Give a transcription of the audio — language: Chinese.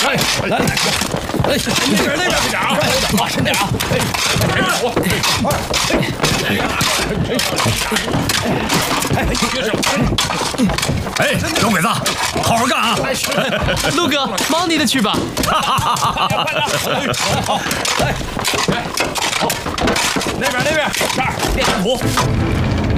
来，那边点啊，深点啊！ 哎，小鬼子，好好干啊！ 陆哥，忙你的去吧。 来，那边，这儿练图。